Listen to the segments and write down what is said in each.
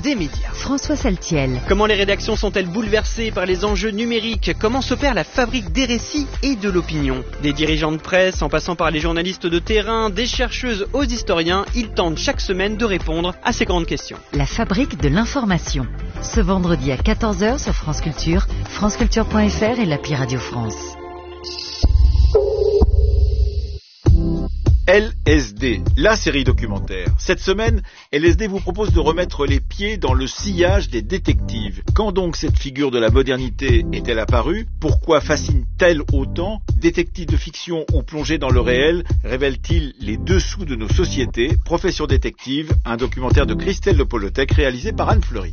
des médias. François Saltiel. Comment les rédactions sont-elles bouleversées par les enjeux numériques? Comment s'opère la fabrique des récits et de l'opinion? Des dirigeants de presse, en passant par les journalistes de terrain, des chercheuses aux historiens, ils tentent chaque semaine de répondre à ces grandes questions. La fabrique de l'information. Ce vendredi à 14h sur France Culture, franceculture.fr et l'appli Radio France. LSD, la série documentaire. Cette semaine, LSD vous propose de remettre les pieds dans le sillage des détectives. Quand donc cette figure de la modernité est-elle apparue? Pourquoi fascine-t-elle autant? Détectives de fiction ou plongés dans le réel révèlent-ils les dessous de nos sociétés? Profession détective, un documentaire de Christelle Le Polotec réalisé par Anne Fleury.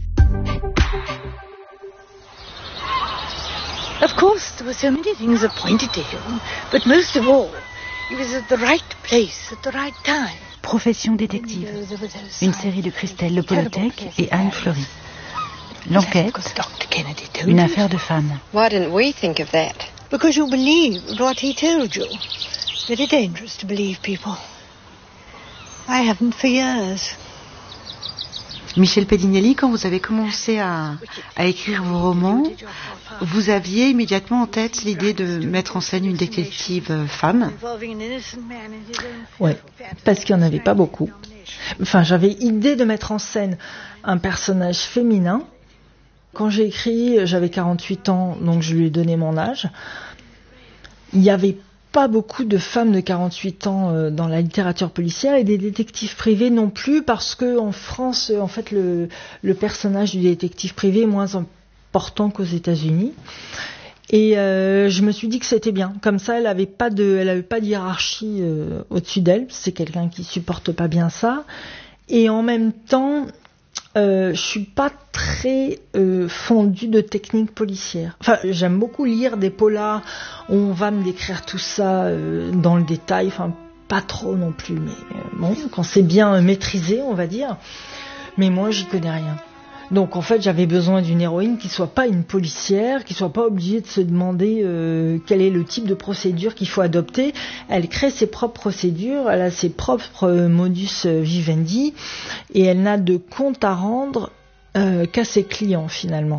Of course, there were so many things that pointed to him, but most of all, he was at the right place at the right time. Profession détective, une série de Christelle Le Polotec et Anne Fleury. L'enquête, une affaire de femme. Why didn't we think of that? Because you believed what he told you. It's very dangerous to believe people. I haven't for years. Michel Pedignelli, quand vous avez commencé à écrire vos romans, vous aviez immédiatement en tête l'idée de mettre en scène une détective femme? Ouais, parce qu'il n'y en avait pas beaucoup. Enfin, j'avais idée de mettre en scène un personnage féminin. Quand j'ai écrit, j'avais 48 ans, donc je lui ai donné mon âge. Il n'y avait pas beaucoup de femmes de 48 ans dans la littérature policière et des détectives privés non plus, parce que en France, en fait, le personnage du détective privé est moins important qu'aux États-Unis. Et je me suis dit que c'était bien. Comme ça, elle avait pas de hiérarchie au-dessus d'elle. C'est quelqu'un qui supporte pas bien ça. Et en même temps, je suis pas très fondue de techniques policières. Enfin, j'aime beaucoup lire des polars où on va me décrire tout ça dans le détail. Enfin, pas trop non plus, mais bon, quand c'est bien maîtrisé, on va dire. Mais moi, j'y connais rien. Donc, en fait, j'avais besoin d'une héroïne qui soit pas une policière, qui soit pas obligée de se demander quel est le type de procédure qu'il faut adopter. Elle crée ses propres procédures, elle a ses propres modus vivendi, et elle n'a de compte à rendre qu'à ses clients, finalement.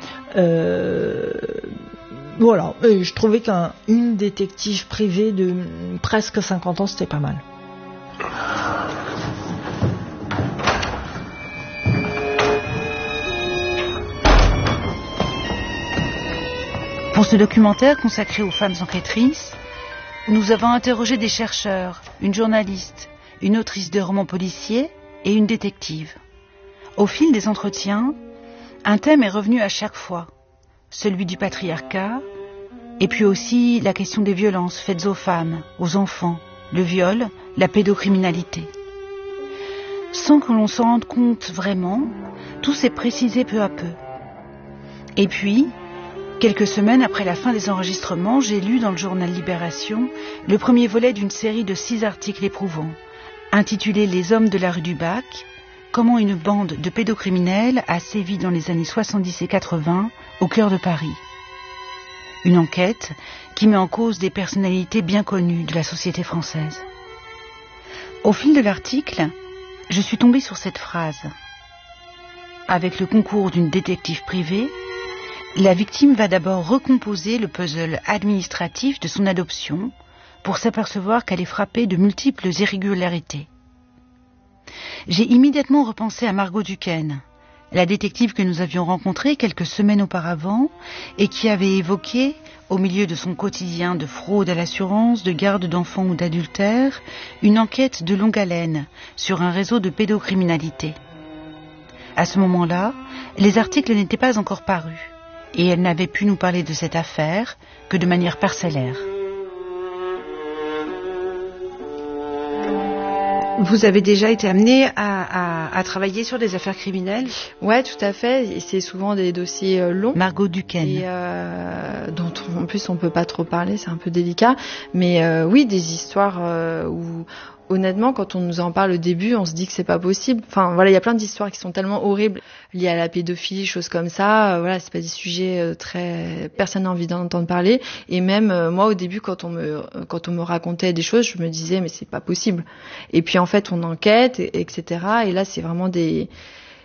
Voilà, et je trouvais qu'une détective privée de presque 50 ans, c'était pas mal. Pour ce documentaire consacré aux femmes enquêtrices, nous avons interrogé des chercheurs, une journaliste, une autrice de romans policiers et une détective. Au fil des entretiens, un thème est revenu à chaque fois, celui du patriarcat, et puis aussi la question des violences faites aux femmes, aux enfants, le viol, la pédocriminalité. Sans que l'on s'en rende compte vraiment, tout s'est précisé peu à peu. Et puis, quelques semaines après la fin des enregistrements, j'ai lu dans le journal Libération le premier volet d'une série de 6 articles éprouvants, intitulé « Les hommes de la rue du Bac », comment une bande de pédocriminels a sévi dans les années 70 et 80 au cœur de Paris. Une enquête qui met en cause des personnalités bien connues de la société française. Au fil de l'article, je suis tombée sur cette phrase. Avec le concours d'une détective privée, la victime va d'abord recomposer le puzzle administratif de son adoption pour s'apercevoir qu'elle est frappée de multiples irrégularités. J'ai immédiatement repensé à Margot Duquesne, la détective que nous avions rencontrée quelques semaines auparavant et qui avait évoqué, au milieu de son quotidien de fraude à l'assurance, de garde d'enfants ou d'adultère, une enquête de longue haleine sur un réseau de pédocriminalité. À ce moment-là, les articles n'étaient pas encore parus. Et elle n'avait pu nous parler de cette affaire que de manière parcellaire. Vous avez déjà été amené à travailler sur des affaires criminelles? Ouais, tout à fait. Et c'est souvent des dossiers longs. Margot Duquesne. Et dont en plus on peut pas trop parler, c'est un peu délicat. Mais oui, des histoires où honnêtement, quand on nous en parle au début, on se dit que c'est pas possible. Enfin, voilà, il y a plein d'histoires qui sont tellement horribles liées à la pédophilie, choses comme ça. Voilà, c'est pas des sujets très personne n'a envie d'en entendre parler. Et même moi, au début, quand on me racontait des choses, je me disais mais c'est pas possible. Et puis en fait, on enquête, etc. Et là, c'est vraiment des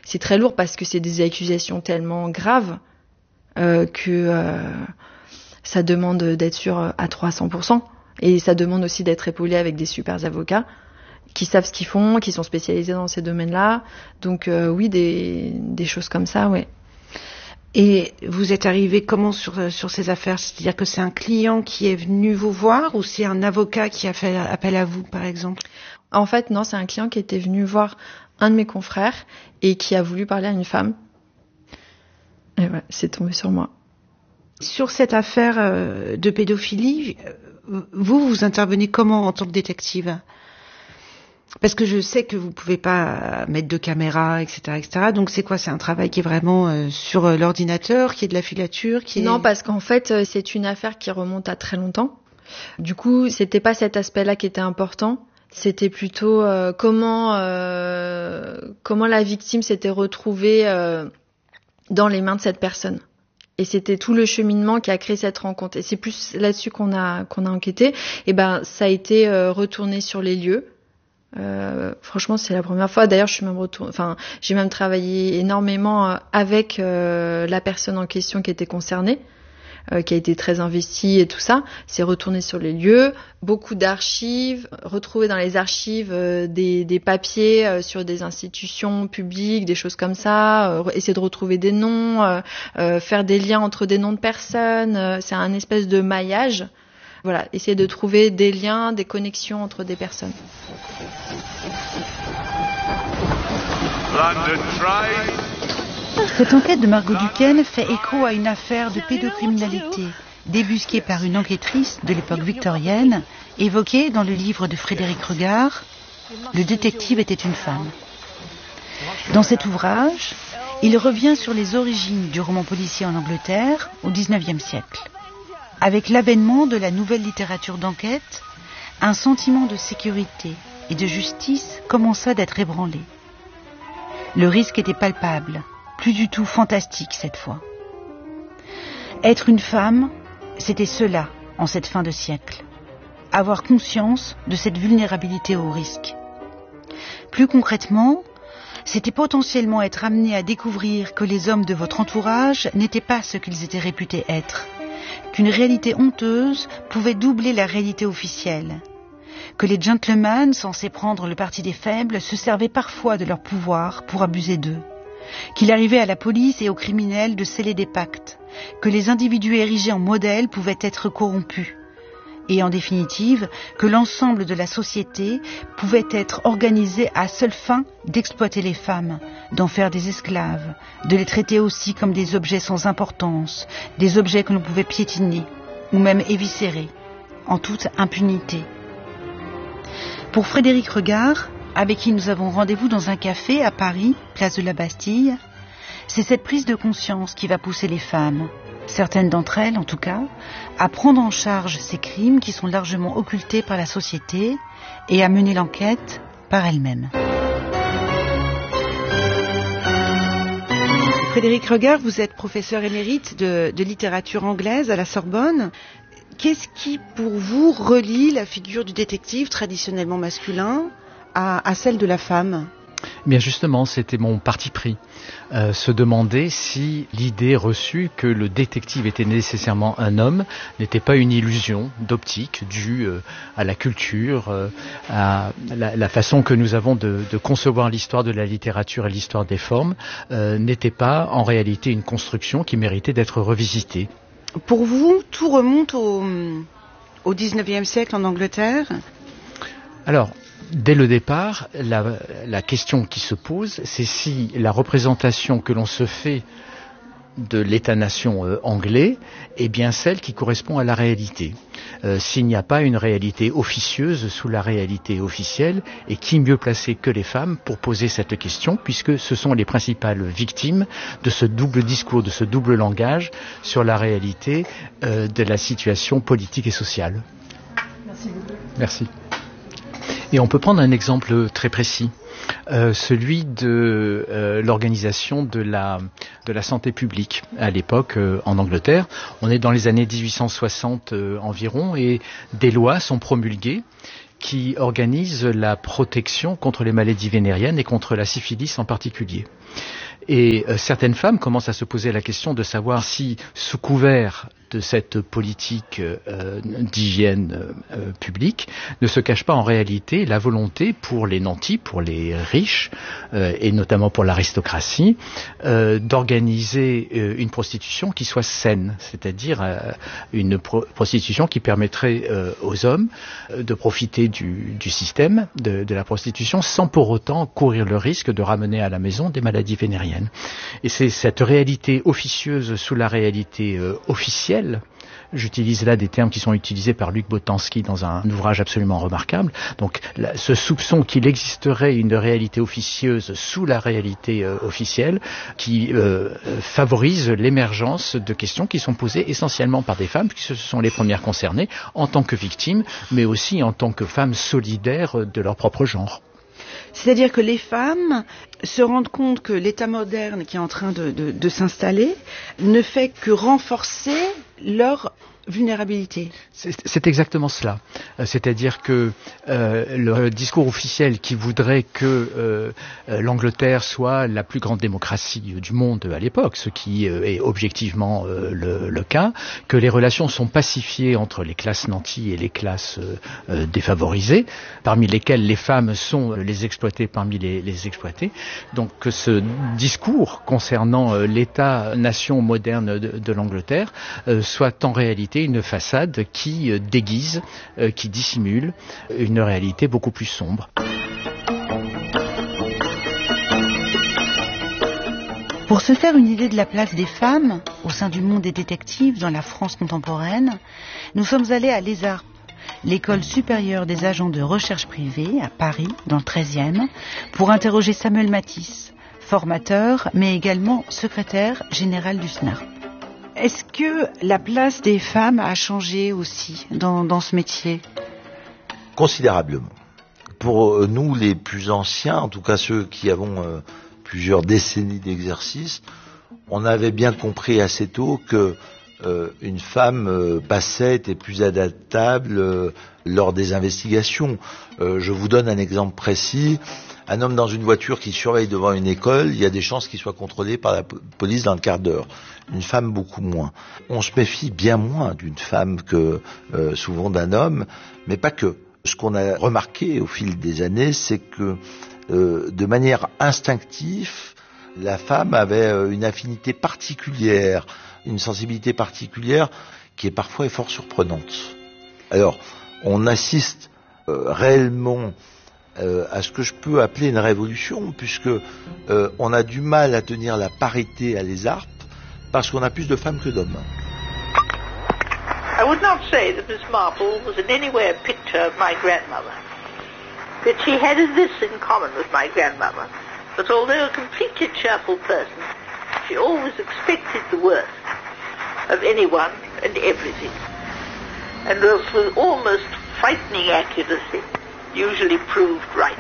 c'est très lourd parce que c'est des accusations tellement graves que ça demande d'être sûr à 300%. Et ça demande aussi d'être épaulé avec des super avocats qui savent ce qu'ils font, qui sont spécialisés dans ces domaines-là. Donc oui, des choses comme ça, ouais. Et vous êtes arrivé comment sur ces affaires? C'est-à-dire que c'est un client qui est venu vous voir ou c'est un avocat qui a fait appel à vous, par exemple? En fait, non, c'est un client qui était venu voir un de mes confrères et qui a voulu parler à une femme. Et ouais, c'est tombé sur moi. Sur cette affaire de pédophilie, vous intervenez comment en tant que détective? Parce que je sais que vous pouvez pas mettre de caméra, etc., etc. Donc c'est quoi? C'est un travail qui est vraiment sur l'ordinateur, qui est de la filature, Non, parce qu'en fait, c'est une affaire qui remonte à très longtemps. Du coup, c'était pas cet aspect-là qui était important. C'était plutôt comment la victime s'était retrouvée dans les mains de cette personne. Et c'était tout le cheminement qui a créé cette rencontre. Et c'est plus là-dessus qu'on a enquêté. Et ben, ça a été retourné sur les lieux. Franchement, c'est la première fois. D'ailleurs, j'ai même travaillé énormément avec la personne en question qui était concernée, qui a été très investie et tout ça. C'est retourné sur les lieux, beaucoup d'archives, retrouver dans les archives des papiers sur des institutions publiques, des choses comme ça, essayer de retrouver des noms, faire des liens entre des noms de personnes. C'est un espèce de maillage. Voilà, essayer de trouver des liens, des connexions entre des personnes. Cette enquête de Margot Duquesne fait écho à une affaire de pédocriminalité débusquée par une enquêtrice de l'époque victorienne, évoquée dans le livre de Frédéric Regard, « Le détective était une femme ». Dans cet ouvrage, il revient sur les origines du roman policier en Angleterre au XIXe siècle. Avec l'avènement de la nouvelle littérature d'enquête, un sentiment de sécurité et de justice commença d'être ébranlé. Le risque était palpable, plus du tout fantastique cette fois. Être une femme, c'était cela en cette fin de siècle. Avoir conscience de cette vulnérabilité au risque. Plus concrètement, c'était potentiellement être amené à découvrir que les hommes de votre entourage n'étaient pas ce qu'ils étaient réputés être. Qu'une réalité honteuse pouvait doubler la réalité officielle, que les gentlemen censés prendre le parti des faibles se servaient parfois de leur pouvoir pour abuser d'eux, qu'il arrivait à la police et aux criminels de sceller des pactes, que les individus érigés en modèles pouvaient être corrompus, et en définitive que l'ensemble de la société pouvait être organisé à seule fin d'exploiter les femmes, d'en faire des esclaves, de les traiter aussi comme des objets sans importance, des objets que l'on pouvait piétiner ou même éviscérer, en toute impunité. Pour Frédéric Regard, avec qui nous avons rendez-vous dans un café à Paris, place de la Bastille, c'est cette prise de conscience qui va pousser les femmes, certaines d'entre elles en tout cas, à prendre en charge ces crimes qui sont largement occultés par la société et à mener l'enquête par elles-mêmes. Frédéric Regard, vous êtes professeur émérite de littérature anglaise à la Sorbonne. Qu'est-ce qui, pour vous, relie la figure du détective traditionnellement masculin à celle de la femme ? Bien justement, c'était mon parti pris. Se demander si l'idée reçue que le détective était nécessairement un homme n'était pas une illusion d'optique due à la culture, à la façon que nous avons de concevoir l'histoire de la littérature et l'histoire des formes, n'était pas en réalité une construction qui méritait d'être revisitée. Pour vous, tout remonte au XIXe siècle en Angleterre ? Alors, dès le départ, la question qui se pose, c'est si la représentation que l'on se fait de l'État-nation anglais est bien celle qui correspond à la réalité. S'il n'y a pas une réalité officieuse sous la réalité officielle, et qui mieux placé que les femmes pour poser cette question, puisque ce sont les principales victimes de ce double discours, de ce double langage sur la réalité de la situation politique et sociale. Merci beaucoup. Merci. Et on peut prendre un exemple très précis, celui de l'organisation de la santé publique à l'époque en Angleterre. On est dans les années 1860 environ et des lois sont promulguées qui organise la protection contre les maladies vénériennes et contre la syphilis en particulier. Et certaines femmes commencent à se poser la question de savoir si, sous couvert de cette politique d'hygiène publique, ne se cache pas en réalité la volonté pour les nantis, pour les riches, et notamment pour l'aristocratie, d'organiser une prostitution qui soit saine, c'est-à-dire une prostitution qui permettrait aux hommes de profiter du système de la prostitution sans pour autant courir le risque de ramener à la maison des maladies vénériennes. Et c'est cette réalité officieuse sous la réalité officielle. J'utilise là des termes qui sont utilisés par Luc Boltanski dans un ouvrage absolument remarquable. Donc ce soupçon qu'il existerait une réalité officieuse sous la réalité officielle qui favorise l'émergence de questions qui sont posées essentiellement par des femmes, puisque ce sont les premières concernées en tant que victimes, mais aussi en tant que femmes solidaires de leur propre genre. C'est-à-dire que les femmes se rendent compte que l'État moderne qui est en train de s'installer ne fait que renforcer leur vulnérabilité. C'est exactement cela. C'est-à-dire que le discours officiel qui voudrait que l'Angleterre soit la plus grande démocratie du monde à l'époque, ce qui est objectivement le cas, que les relations sont pacifiées entre les classes nanties et les classes défavorisées, parmi lesquelles les femmes sont les exploitées parmi les exploités. Donc que ce discours concernant l'État-nation moderne de l'Angleterre soit en réalité une façade qui déguise, qui dissimule une réalité beaucoup plus sombre. Pour se faire une idée de la place des femmes au sein du monde des détectives dans la France contemporaine, nous sommes allés à l'ESARP, l'école supérieure des agents de recherche privée à Paris, dans le 13e, pour interroger Samuel Matisse, formateur, mais également secrétaire général du SNARP. Est-ce que la place des femmes a changé aussi dans ce métier ? Considérablement. Pour nous, les plus anciens, en tout cas ceux qui avons plusieurs décennies d'exercice, on avait bien compris assez tôt que une femme passait, était plus adaptable lors des investigations. Je vous donne un exemple précis. Un homme dans une voiture qui surveille devant une école, il y a des chances qu'il soit contrôlé par la police dans le quart d'heure. Une femme, beaucoup moins. On se méfie bien moins d'une femme que souvent d'un homme, mais pas que. Ce qu'on a remarqué au fil des années, c'est que de manière instinctive, la femme avait une affinité particulière, une sensibilité particulière qui est parfois fort surprenante. Alors, on assiste réellement à ce que je peux appeler une révolution, puisque on a du mal à tenir la parité à l'ESARP parce qu'on a plus de femmes que d'hommes. I would not say that Miss Marple was in any way a picture of my grandmother, but she had this in common with my grandmother, that although a completely cheerful person, she always expected the worst of anyone and everything, and with almost frightening accuracy usually proved right.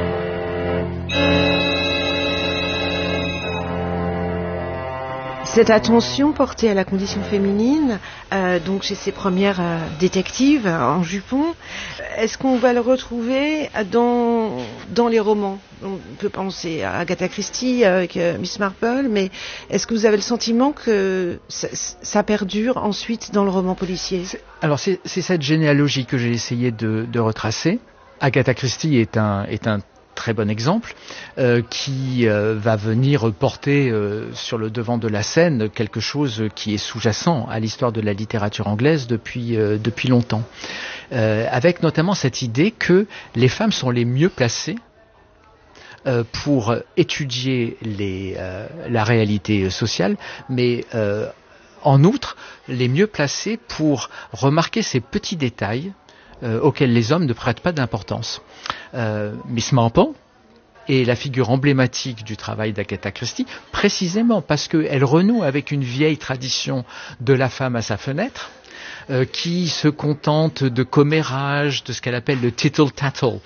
Cette attention portée à la condition féminine, donc chez ces premières détectives en jupon, est-ce qu'on va le retrouver dans les romans ? On peut penser à Agatha Christie avec Miss Marple, mais est-ce que vous avez le sentiment que ça perdure ensuite dans le roman policier ? Alors c'est cette généalogie que j'ai essayé de retracer. Agatha Christie est un très bon exemple qui va venir porter sur le devant de la scène quelque chose qui est sous-jacent à l'histoire de la littérature anglaise depuis longtemps, avec notamment cette idée que les femmes sont les mieux placées pour étudier la réalité sociale, mais en outre les mieux placées pour remarquer ces petits détails auxquels les hommes ne prêtent pas d'importance. Miss Marple est la figure emblématique du travail d'Agatha Christie, précisément parce qu'elle renoue avec une vieille tradition de la femme à sa fenêtre, qui se contente de commérage, de ce qu'elle appelle le tittle-tattle,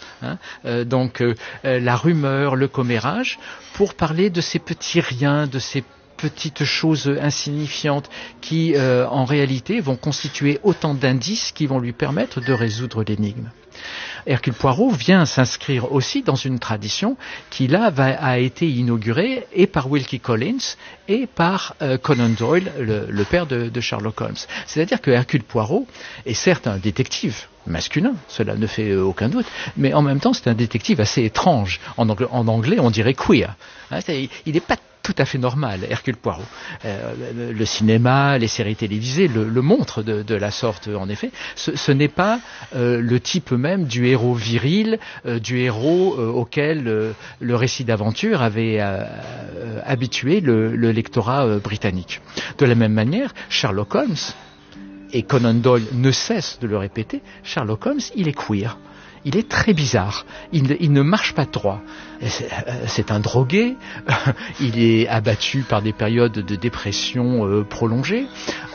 donc la rumeur, le commérage, pour parler de ces petits riens, de ces petites choses insignifiantes qui, en réalité, vont constituer autant d'indices qui vont lui permettre de résoudre l'énigme. Hercule Poirot vient s'inscrire aussi dans une tradition qui là a été inaugurée et par Wilkie Collins et par Conan Doyle, le père de Sherlock Holmes. C'est-à-dire que Hercule Poirot est certes un détective masculin, cela ne fait aucun doute, mais en même temps c'est un détective assez étrange. En anglais on dirait queer. Il n'est pas tout à fait normal, Hercule Poirot. Le cinéma, les séries télévisées le montrent de la sorte, en effet. Ce n'est pas le type même du héros viril, du héros auquel le récit d'aventure avait habitué le lectorat britannique. De la même manière, Sherlock Holmes, et Conan Doyle ne cesse de le répéter, Sherlock Holmes, il est queer. Il est très bizarre, il ne marche pas droit. C'est un drogué, il est abattu par des périodes de dépression prolongées,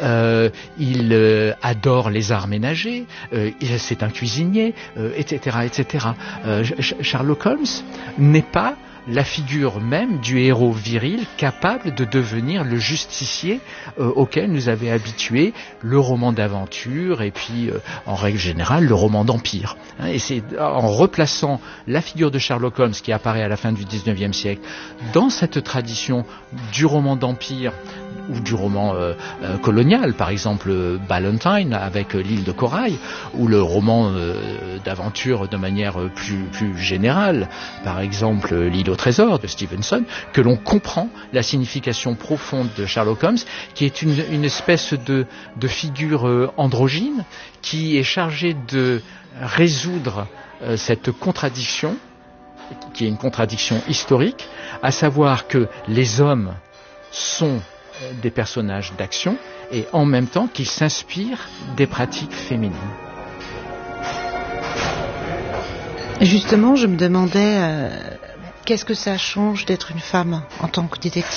il adore les arts ménagers, c'est un cuisinier, etc. etc. Sherlock Holmes n'est pas la figure même du héros viril capable de devenir le justicier auquel nous avait habitué le roman d'aventure et puis en règle générale le roman d'empire. Et c'est en replaçant la figure de Sherlock Holmes qui apparaît à la fin du XIXe siècle dans cette tradition du roman d'empire ou du roman colonial, par exemple Ballantine avec l'île de Corail, ou le roman d'aventure de manière plus générale, par exemple l'île au trésor de Stevenson, que l'on comprend la signification profonde de Sherlock Holmes, qui est une espèce de figure androgyne qui est chargée de résoudre cette contradiction, qui est une contradiction historique, à savoir que les hommes sont des personnages d'action et en même temps qu'ils s'inspirent des pratiques féminines. Justement, je me demandais qu'est-ce que ça change d'être une femme en tant que détective ?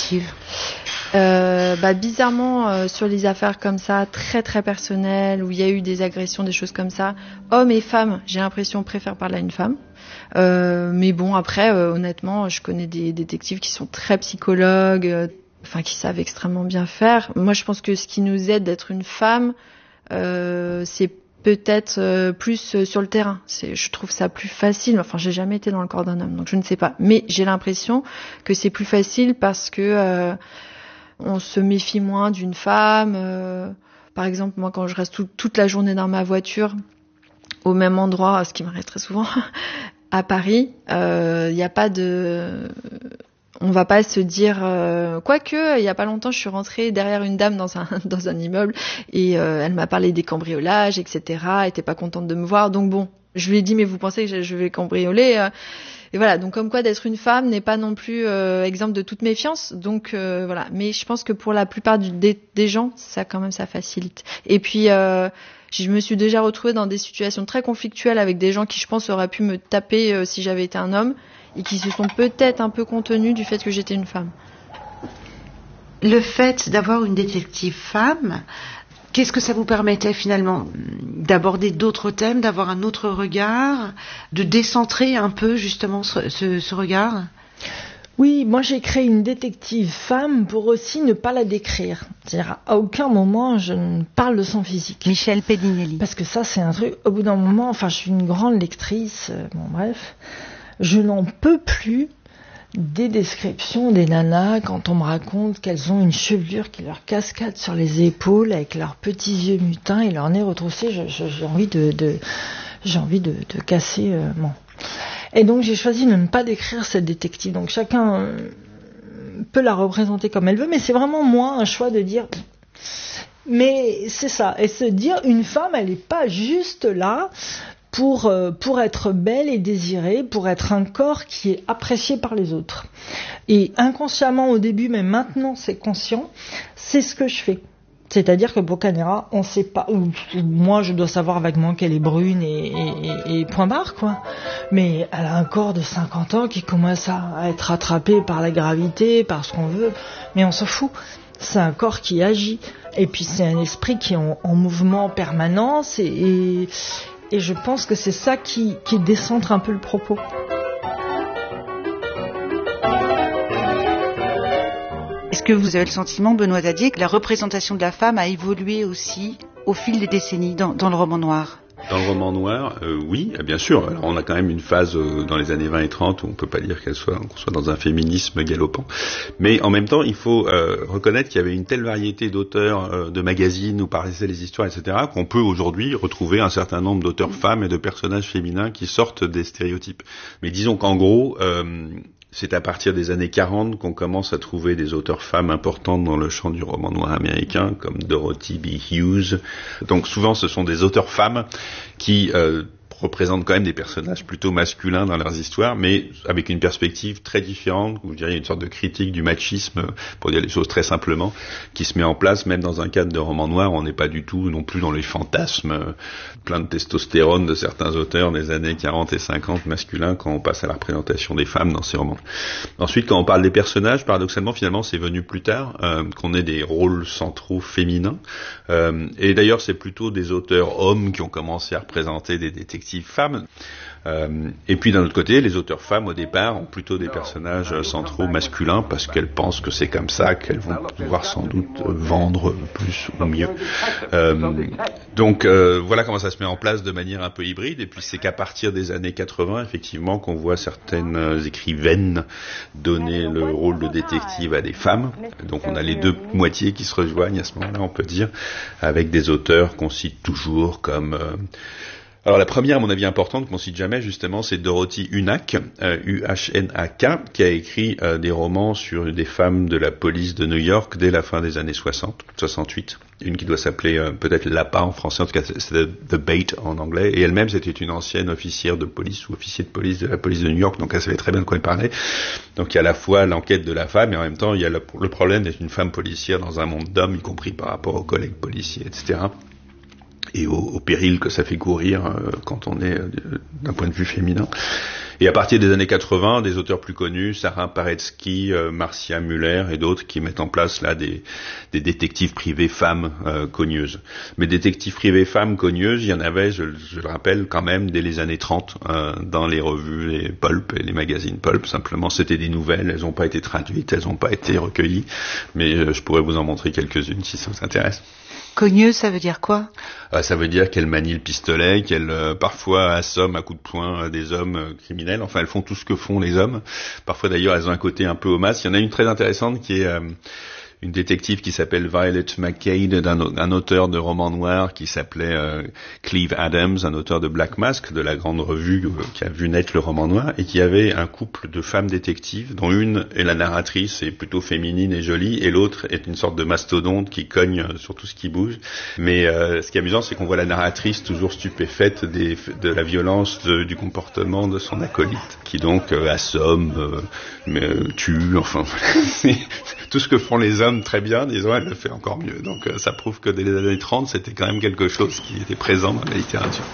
Bizarrement, sur les affaires comme ça, très très personnelles, où il y a eu des agressions, des choses comme ça, hommes et femmes, j'ai l'impression, préfèrent parler à une femme. Mais bon, après, honnêtement, je connais des détectives qui sont très psychologues, qui savent extrêmement bien faire. Moi, je pense que ce qui nous aide d'être une femme, c'est peut-être plus sur le terrain. Je trouve ça plus facile. Enfin, j'ai jamais été dans le corps d'un homme, donc je ne sais pas. Mais j'ai l'impression que c'est plus facile parce que on se méfie moins d'une femme. Par exemple, moi, quand je reste toute la journée dans ma voiture, au même endroit, ce qui m'arrive très souvent, à Paris, il n'y a pas de... On va pas se dire... Quoique, il y a pas longtemps, je suis rentrée derrière une dame dans un immeuble et elle m'a parlé des cambriolages, etc. Elle était pas contente de me voir. Donc bon, je lui ai dit, mais vous pensez que je vais cambrioler Et voilà, donc comme quoi d'être une femme n'est pas non plus exemple de toute méfiance. Donc voilà, mais je pense que pour la plupart des gens, ça quand même, ça facilite. Et puis... je me suis déjà retrouvée dans des situations très conflictuelles avec des gens qui, je pense, auraient pu me taper si j'avais été un homme et qui se sont peut-être un peu contenus du fait que j'étais une femme. Le fait d'avoir une détective femme, qu'est-ce que ça vous permettait finalement ? D'aborder d'autres thèmes, d'avoir un autre regard, de décentrer un peu justement ce regard ? Oui, moi j'ai créé une détective femme pour aussi ne pas la décrire. C'est-à-dire à aucun moment je ne parle de son physique. Michel Pedinelli. Parce que ça c'est un truc, au bout d'un moment, je suis une grande lectrice, je n'en peux plus des descriptions des nanas quand on me raconte qu'elles ont une chevelure qui leur cascade sur les épaules avec leurs petits yeux mutins et leur nez retroussé. J'ai envie de casser Et donc j'ai choisi de ne pas décrire cette détective. Donc chacun peut la représenter comme elle veut, mais c'est vraiment moi un choix de dire... Mais c'est ça, et se dire une femme, elle n'est pas juste là pour être belle et désirée, pour être un corps qui est apprécié par les autres. Et inconsciemment au début, mais maintenant c'est conscient, c'est ce que je fais. C'est-à-dire que Boccanegra, on sait pas, moi je dois savoir vaguement qu'elle est brune et point barre, quoi. Mais elle a un corps de 50 ans qui commence à être rattrapé par la gravité, par ce qu'on veut, mais on s'en fout. C'est un corps qui agit, et puis c'est un esprit qui est en mouvement en permanence, et je pense que c'est ça qui décentre un peu le propos. Est-ce que vous avez le sentiment, Benoît Dadier, que la représentation de la femme a évolué aussi au fil des décennies dans le roman noir ? Dans le roman noir, oui, bien sûr. Alors, on a quand même une phase dans les années 20 et 30 où on peut pas dire qu'on soit dans un féminisme galopant. Mais en même temps, il faut reconnaître qu'il y avait une telle variété d'auteurs de magazines où paraissaient les histoires, etc., qu'on peut aujourd'hui retrouver un certain nombre d'auteurs femmes et de personnages féminins qui sortent des stéréotypes. Mais disons qu'en gros, c'est à partir des années 40 qu'on commence à trouver des auteurs femmes importantes dans le champ du roman noir américain, comme Dorothy B. Hughes. Donc souvent, ce sont des auteurs femmes qui représentent quand même des personnages plutôt masculins dans leurs histoires, mais avec une perspective très différente, vous diriez une sorte de critique du machisme, pour dire les choses très simplement, qui se met en place même dans un cadre de roman noir. On n'est pas du tout non plus dans les fantasmes plein de testostérone de certains auteurs des années 40 et 50 masculins quand on passe à la représentation des femmes dans ces romans. Ensuite, quand on parle des personnages, paradoxalement, finalement, c'est venu plus tard qu'on ait des rôles centraux féminins. Et d'ailleurs, c'est plutôt des auteurs hommes qui ont commencé à représenter des détectives femmes. Et puis d'un autre côté, les auteurs femmes au départ ont plutôt des personnages centraux masculins parce qu'elles pensent que c'est comme ça qu'elles vont pouvoir sans doute vendre plus ou mieux. Donc voilà comment ça se met en place de manière un peu hybride. Et puis c'est qu'à partir des années 80, effectivement, qu'on voit certaines écrivaines donner le rôle de détective à des femmes. Donc on a les deux moitiés qui se rejoignent à ce moment-là, on peut dire, avec des auteurs qu'on cite toujours comme... Alors la première, à mon avis importante, qu'on cite jamais justement, c'est Dorothy Unack, U-H-N-A-K, qui a écrit des romans sur des femmes de la police de New York dès la fin des années 60, 68. Une qui doit s'appeler peut-être L'Appât en français, en tout cas c'est The Bait en anglais. Et elle-même, c'était une ancienne officière de police ou officier de police de la police de New York, donc elle savait très bien de quoi elle parlait. Donc il y a à la fois l'enquête de la femme et en même temps il y a le problème d'être une femme policière dans un monde d'hommes, y compris par rapport aux collègues policiers, etc. Et au péril que ça fait courir quand on est d'un point de vue féminin. Et à partir des années 80, des auteurs plus connus, Sarah Paretsky, Marcia Muller et d'autres qui mettent en place là des détectives privés femmes cogneuses. Mais détectives privés femmes cogneuses, il y en avait, je le rappelle, quand même dès les années 30 dans les revues, les pulp et les magazines pulp. Simplement, c'était des nouvelles, elles n'ont pas été traduites, elles n'ont pas été recueillies. Mais je pourrais vous en montrer quelques-unes si ça vous intéresse. Cogneuse, ça veut dire quoi ? Ça veut dire qu'elle manie le pistolet, qu'elle parfois assomme à coups de poing des hommes criminels. Enfin, elles font tout ce que font les hommes. Parfois, d'ailleurs, elles ont un côté un peu homasse. Il y en a une très intéressante qui est une détective qui s'appelle Violet McCade, d'un auteur de romans noirs qui s'appelait Cleve Adams, un auteur de Black Mask, de la grande revue qui a vu naître le roman noir, et qui avait un couple de femmes détectives, dont une est la narratrice, est plutôt féminine et jolie, et l'autre est une sorte de mastodonte qui cogne sur tout ce qui bouge. Mais ce qui est amusant, c'est qu'on voit la narratrice toujours stupéfaite de la violence du comportement de son acolyte, qui donc assomme, tue, enfin tout ce que font les hommes très bien, disons, elle le fait encore mieux. Donc ça prouve que dès les années 30, c'était quand même quelque chose qui était présent dans la littérature.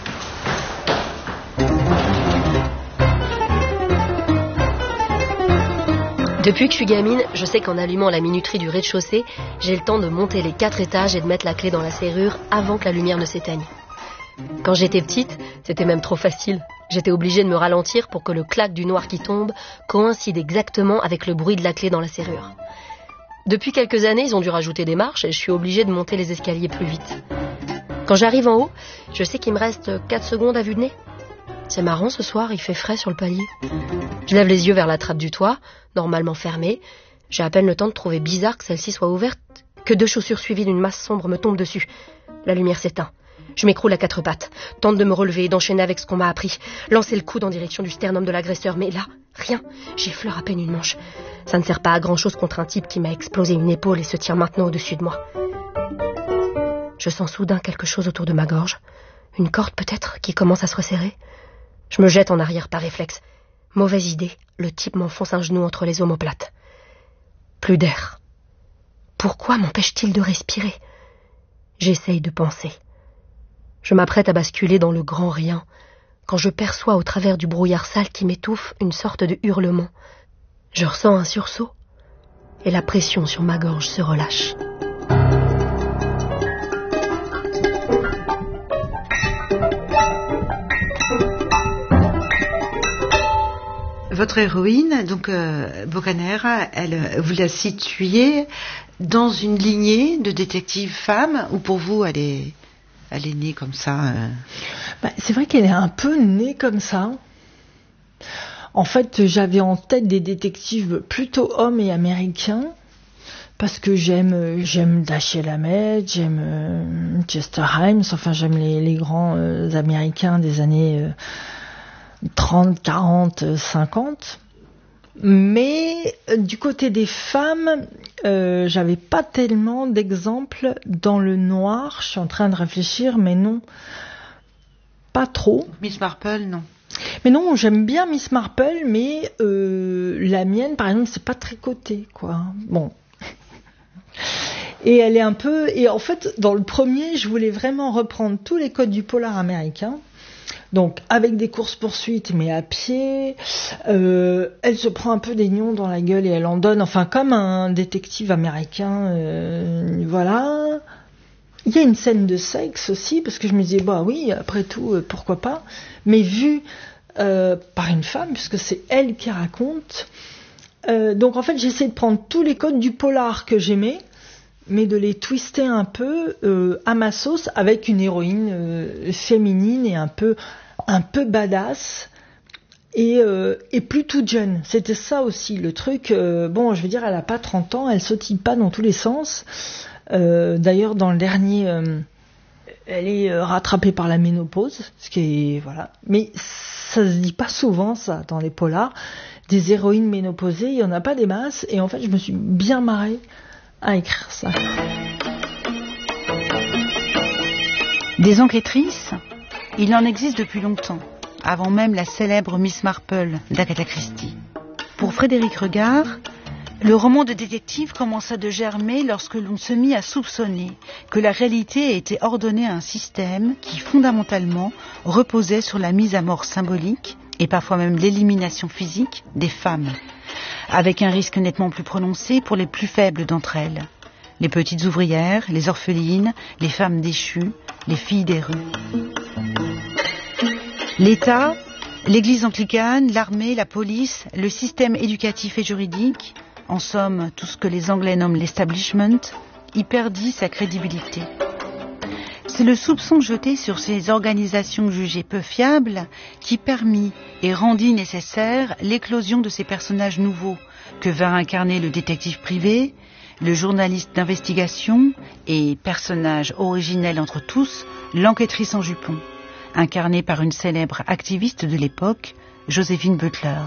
Depuis que je suis gamine, je sais qu'en allumant la minuterie du rez-de-chaussée, j'ai le temps de monter les 4 étages et de mettre la clé dans la serrure avant que la lumière ne s'éteigne. Quand j'étais petite, c'était même trop facile. J'étais obligée de me ralentir pour que le clac du noir qui tombe coïncide exactement avec le bruit de la clé dans la serrure. Depuis quelques années, ils ont dû rajouter des marches et je suis obligée de monter les escaliers plus vite. Quand j'arrive en haut, je sais qu'il me reste 4 secondes à vue de nez. C'est marrant, ce soir, il fait frais sur le palier. Je lève les yeux vers la trappe du toit, normalement fermée. J'ai à peine le temps de trouver bizarre que celle-ci soit ouverte, que 2 chaussures suivies d'une masse sombre me tombent dessus. La lumière s'éteint. Je m'écroule à 4 pattes, tente de me relever et d'enchaîner avec ce qu'on m'a appris, lancer le coude en direction du sternum de l'agresseur, mais là, rien, j'effleure à peine une manche. Ça ne sert pas à grand-chose contre un type qui m'a explosé une épaule et se tient maintenant au-dessus de moi. Je sens soudain quelque chose autour de ma gorge, une corde peut-être qui commence à se resserrer. Je me jette en arrière par réflexe. Mauvaise idée, le type m'enfonce un genou entre les omoplates. Plus d'air. Pourquoi m'empêche-t-il de respirer ? J'essaye de penser. Je m'apprête à basculer dans le grand rien, quand je perçois au travers du brouillard sale qui m'étouffe une sorte de hurlement. Je ressens un sursaut, et la pression sur ma gorge se relâche. Votre héroïne, donc Beaucaner, vous la situez dans une lignée de détectives femmes, ou pour vous elle est née comme ça C'est vrai qu'elle est un peu née comme ça. En fait, j'avais en tête des détectives plutôt hommes et américains, parce que j'aime Dashiell Hammett, j'aime Chester Himes, enfin j'aime les grands américains des années 30, 40, 50. Mais du côté des femmes, j'avais pas tellement d'exemples dans le noir. Je suis en train de réfléchir, mais non, pas trop. Miss Marple, non. Mais non, j'aime bien Miss Marple, mais la mienne, par exemple, c'est pas tricoté, quoi. Bon. Et elle est un peu... Et en fait, dans le premier, je voulais vraiment reprendre tous les codes du polar américain. Donc, avec des courses-poursuites, mais à pied. Elle se prend un peu des nions dans la gueule et elle en donne. Enfin, comme un détective américain. Voilà. Il y a une scène de sexe aussi, parce que je me disais, bah oui, après tout, pourquoi pas. Mais vue par une femme, puisque c'est elle qui raconte. Donc, en fait, j'essaie de prendre tous les codes du polar que j'aimais, mais de les twister un peu à ma sauce, avec une héroïne féminine et un peu badass et plus toute jeune. C'était ça aussi le truc. Bon, je veux dire, elle a pas 30 ans, elle sautille pas dans tous les sens. D'ailleurs, dans le dernier, elle est rattrapée par la ménopause, ce qui est voilà. Mais ça se dit pas souvent, ça, dans les polars. Des héroïnes ménopausées, il y en a pas des masses. Et en fait, je me suis bien marrée à écrire ça. Des enquêtrices, il en existe depuis longtemps, avant même la célèbre Miss Marple d'Agatha Christie. Pour Frédéric Regard, le roman de détective commença de germer lorsque l'on se mit à soupçonner que la réalité était ordonnée à un système qui, fondamentalement, reposait sur la mise à mort symbolique et parfois même l'élimination physique des femmes, avec un risque nettement plus prononcé pour les plus faibles d'entre elles, les petites ouvrières, les orphelines, les femmes déchues, les filles des rues. L'État, l'Église anglicane, l'armée, la police, le système éducatif et juridique, en somme tout ce que les Anglais nomment l'establishment, y perdit sa crédibilité. C'est le soupçon jeté sur ces organisations jugées peu fiables qui permit et rendit nécessaire l'éclosion de ces personnages nouveaux que vint incarner le détective privé, le journaliste d'investigation et, personnage originel entre tous, l'enquêtrice en jupon, incarnée par une célèbre activiste de l'époque, Joséphine Butler.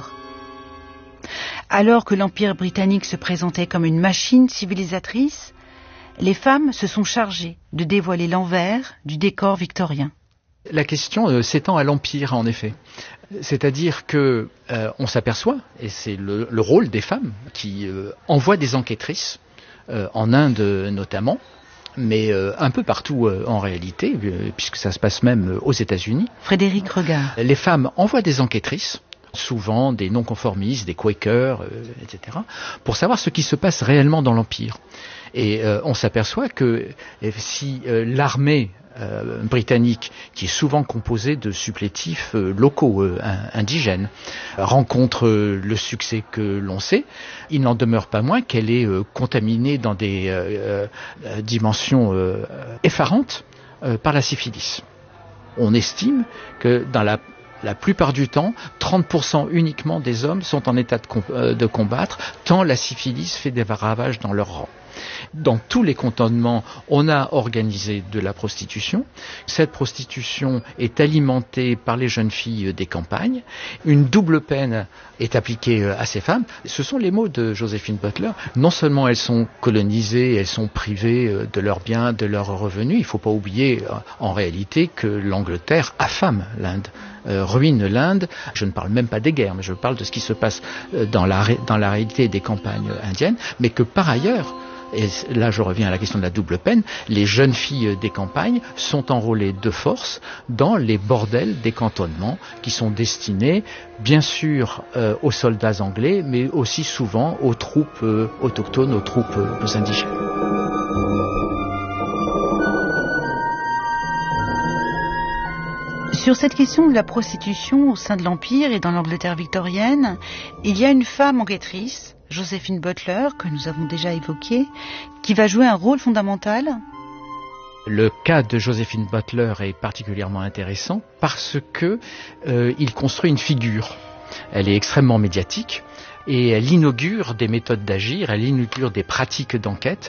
Alors que l'Empire britannique se présentait comme une machine civilisatrice, les femmes se sont chargées de dévoiler l'envers du décor victorien. La question s'étend à l'Empire, en effet. C'est-à-dire que on s'aperçoit, et c'est le rôle des femmes, qui envoient des enquêtrices, en Inde notamment, mais un peu partout en réalité, puisque ça se passe même aux États-Unis. Frédéric Regard. Les femmes envoient des enquêtrices, souvent des non-conformistes, des Quakers, etc., pour savoir ce qui se passe réellement dans l'Empire. Et on s'aperçoit que si l'armée britannique, qui est souvent composée de supplétifs locaux, indigènes, rencontre le succès que l'on sait, il n'en demeure pas moins qu'elle est contaminée dans des dimensions effarantes par la syphilis. On estime que dans la plupart du temps, 30% uniquement des hommes sont en état de combattre, tant la syphilis fait des ravages dans leur rang. Dans tous les cantonnements, on a organisé de la prostitution. Cette prostitution est alimentée par les jeunes filles des campagnes. Une double peine est appliquée à ces femmes. Ce sont les mots de Joséphine Butler. Non seulement elles sont colonisées, elles sont privées de leurs biens, de leurs revenus. Il ne faut pas oublier en réalité que l'Angleterre affame l'Inde, ruine l'Inde. Je ne parle même pas des guerres, mais je parle de ce qui se passe dans la réalité des campagnes indiennes. Mais que par ailleurs, et là je reviens à la question de la double peine, les jeunes filles des campagnes sont enrôlées de force dans les bordels des cantonnements qui sont destinés bien sûr aux soldats anglais, mais aussi souvent aux troupes autochtones, aux troupes indigènes. Sur cette question de la prostitution au sein de l'Empire et dans l'Angleterre victorienne, il y a une femme enquêtrice, Joséphine Butler, que nous avons déjà évoquée, qui va jouer un rôle fondamental. Le cas de Joséphine Butler est particulièrement intéressant parce que il construit une figure. Elle est extrêmement médiatique et elle inaugure des méthodes d'agir, elle inaugure des pratiques d'enquête